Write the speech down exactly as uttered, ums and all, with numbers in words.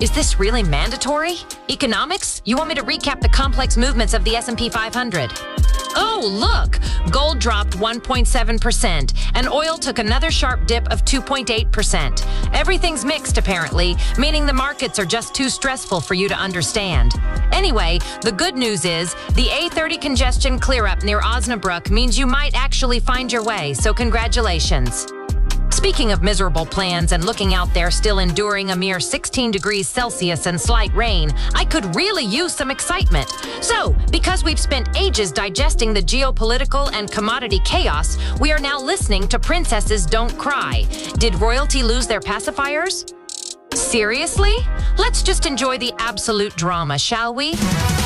Is this really mandatory? Economics? You want me to recap the complex movements of the S and P five hundred? Oh, look! Gold dropped one point seven percent, and oil took another sharp dip of two point eight percent. Everything's mixed, apparently, meaning the markets are just too stressful for you to understand. Anyway, the good news is the A thirty congestion clear-up near Osnabrück means you might actually find your way, so congratulations. Speaking of miserable plans and looking out there still enduring a mere sixteen degrees Celsius and slight rain, I could really use some excitement. So, because we've spent ages digesting the geopolitical and commodity chaos, we are now listening to Princesses Don't Cry. Did royalty lose their pacifiers? Seriously? Let's just enjoy the absolute drama, shall we?